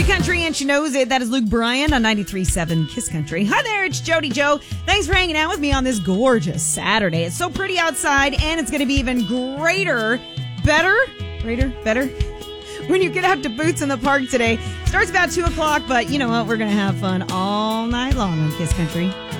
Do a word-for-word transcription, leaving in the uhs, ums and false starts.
She country and she knows it. That is Luke Bryan on ninety-three point seven Kiss Country. Hi there, it's Jody Joe. Thanks for hanging out with me on this gorgeous Saturday. It's so pretty outside, and it's going to be even greater, better, greater, better, when you get out to Boots in the Park today. Starts about two o'clock, but you know what? We're going to have fun all night long on Kiss Country.